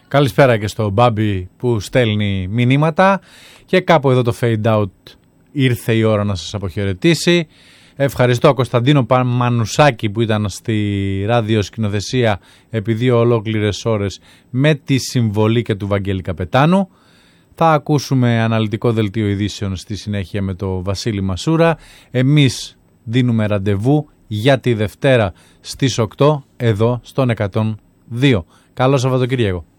Καλησπέρα και στο Μπάμπη που στέλνει μηνύματα. Και κάπου εδώ το fade out ήρθε η ώρα να σας αποχαιρετήσει. Ευχαριστώ Κωνσταντίνο Μανουσάκη που ήταν στη ραδιοσκηνοθεσία επί 2 ολόκληρες ώρες με τη συμβολή και του Βαγγέλη Καπετάνου. Θα ακούσουμε αναλυτικό δελτίο ειδήσεων στη συνέχεια με το Βασίλη Μασούρα. Εμείς δίνουμε ραντεβού για τη Δευτέρα στις 8 εδώ στον 102. Καλό Σαββατοκύριακο.